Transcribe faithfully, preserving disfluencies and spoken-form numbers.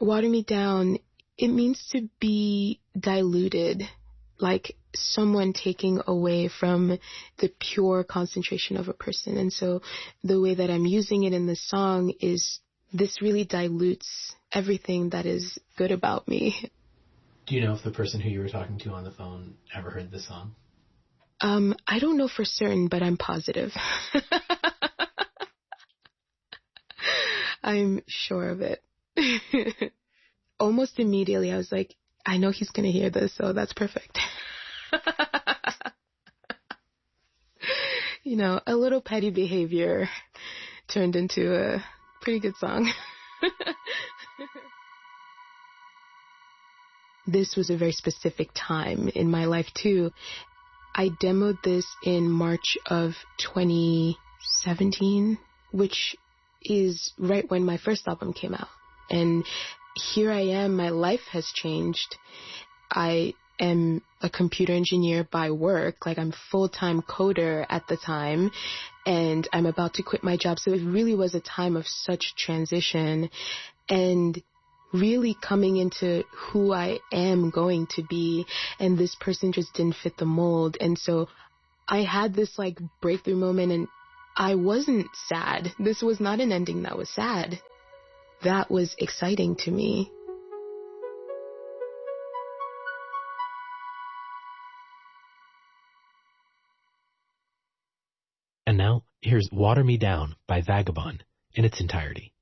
Water me down, it means to be diluted, like someone taking away from the pure concentration of a person. And so the way that I'm using it in the song is this really dilutes everything that is good about me. Do you know if the person who you were talking to on the phone ever heard this song? Um, I don't know for certain, but I'm positive. I'm sure of it. Almost immediately, I was like, I know he's going to hear this, so that's perfect. You know, a little petty behavior turned into a pretty good song. This was a very specific time in my life, too. I demoed this in March of twenty seventeen, which is right when my first album came out. And here I am, my life has changed. I am a computer engineer by work, like I'm full-time coder at the time, and I'm about to quit my job. So it really was a time of such transition and really coming into who I am going to be. And this person just didn't fit the mold. And so I had this like breakthrough moment, and I wasn't sad. This was not an ending that was sad. That was exciting to me. And now, here's Water Me Down by Vagabond in its entirety.